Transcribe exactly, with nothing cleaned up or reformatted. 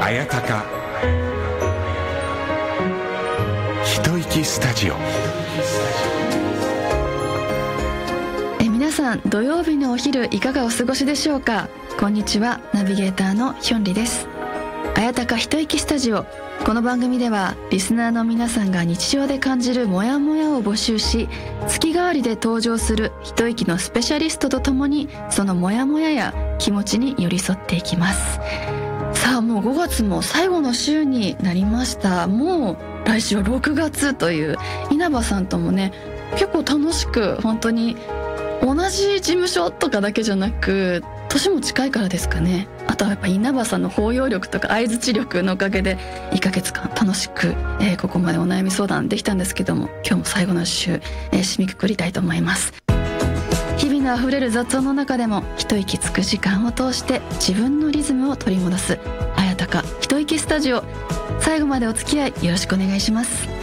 綾鷹一息スタジオ。 え皆さん、土曜日のお昼いかがお過ごしでしょうか。こんにちは、ナビゲーターのヒョンリです。綾鷹一息スタジオ。この番組ではリスナーの皆さんが日常で感じるモヤモヤを募集し、月替わりで登場する一息のスペシャリストとともにそのモヤモヤや気持ちに寄り添っていきます。さあ、もうごがつも最後の週になりました。もう来週はろくがつという、稲葉さんともね結構楽しく、本当に同じ事務所とかだけじゃなく年も近いからですかね。あとはやっぱ稲葉さんの包容力とか相槌力のおかげでいっかげつかん楽しく、えー、ここまでお悩み相談できたんですけども、今日も最後の週、えー、締めくくりたいと思います。日々のあふれる雑音の中でも一息つく時間を通して自分のリズムを取り戻す綾鷹一息スタジオ。最後までお付き合いよろしくお願いします。